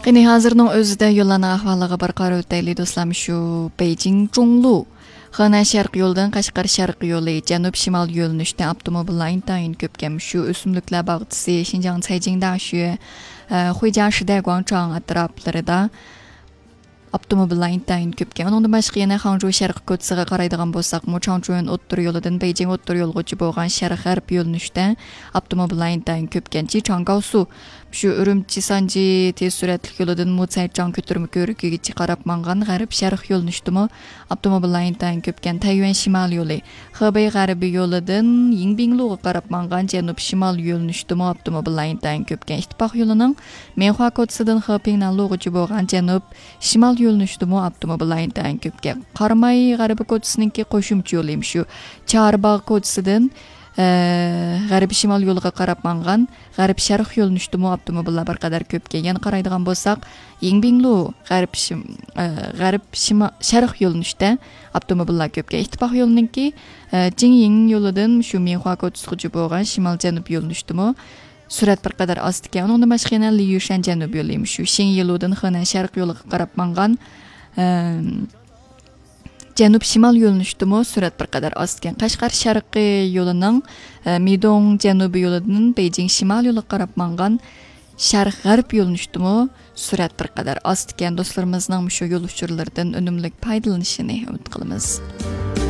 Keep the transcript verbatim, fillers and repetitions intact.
Qini hazırның özüdə yollarning ahvoliga bir qarab o'taylik do'stlar. Shu Beijing Zhonglu Henan sharq yo'lidan Qashqar sharq yo'li, janub shimol yo'linishda avtomobillar intayin ko'pkam. Shu o'simliklar bog'chisi Xinjiang Caijingdashi Huijiashida Guangzhang atroflarida avtomobillar intayin ko'pkam. Undan boshqa yana Hangzhou sharq ko'chasiga qaraydigan bo'lsak, Changchun o'ttir yo'lidan Beijing o'ttir yo'lgacha bo'lgan sharq g'arb yo'linishda avtomobillar intayin ko'pkam. Changgaosu Shu Urumchi Sanji tez suratli yo'lidan Mutsaychang ko'tirma ko'rigiga qarab mangan g'arb sharq yo'linishdimi avtomobillar intayin ko'pkan. Tayvan shimol yo'li Xibey g'arbiy yo'lidan Yingbingluga qarab mangan janub shimol yo'linishdimi avtomobillar intayin ko'pkan. Ittifoq yo'lining Menhua ko'chasidan Xipingnalugacha bo'lgan janub shimol yo'linishdimi avtomobillar intayin ko'pkan. Qarmay g'arbiy ko'chasiningki qo'shimcha yo'li shu Charbog' ko'chasidan g'arb shimol yo'liga qarab mangan g'arb sharq yo'linishdimi avtomobillar bir qadar ko'pga. Yana qaraydigan bo'lsak, Yingbinglu g'arb shim g'arb shimol sharq yo'linishda avtomobillar ko'pga. Ittifoq yo'liningki Jingying yo'lidan shu Menhua ko'chasiga bo'lgan shimol janub yo'linishdimi surat bir qadar ost ekan. Undan boshqa yana Liyushan janub yo'li shu Shen yo'lidan Henan sharq yo'liga qarab mangan janub shimol yo'linishdimi surat bir qadar ostgan. Qashqar sharqiy yo'lining Midong janubiy yo'lidan Beijing shimol yo'liga qarab mangan sharq g'arb yo'linishdimi surat bir qadar ostgan. Do'stlarimizning shu yo'l uchurlaridan unumli foydalanishini umid qilamiz.